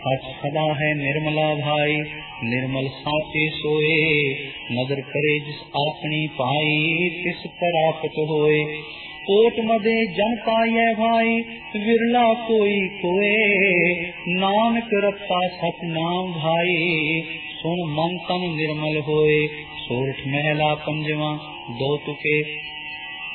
सच सदा है निर्मला भाई, निर्मल साचे सोए। नदर करे जिस आपनी पाई, तिस प्राप्त होए। कोट मदे जन पाइय भाई, विरला कोई कोए। नानक रत्ता सत नाम भाई, सुन मन तन निर्मल होए। सोरठ महला पंजवा, दो तुके।